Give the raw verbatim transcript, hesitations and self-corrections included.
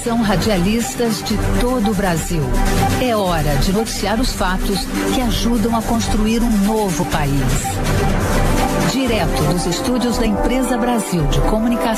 Atenção, radialistas de todo o Brasil. É hora de noticiar os fatos que ajudam a construir um novo país. Direto dos estúdios da Empresa Brasil de Comunicação.